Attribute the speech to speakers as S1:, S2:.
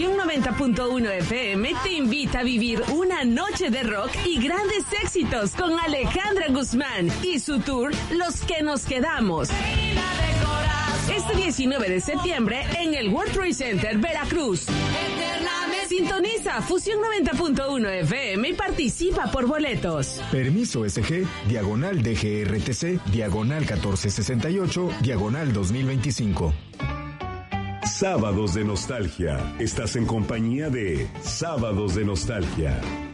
S1: Fusión 90.1 FM te invita a vivir una noche de rock y grandes éxitos con Alejandra Guzmán y su tour Los que nos quedamos. Este 19 de septiembre en el World Trade Center, Veracruz. Sintoniza Fusión 90.1 FM y participa por boletos.
S2: Permiso SG, diagonal DGRTC, diagonal 1468, diagonal 2025.
S3: Sábados de Nostalgia. Estás en compañía de Sábados de Nostalgia.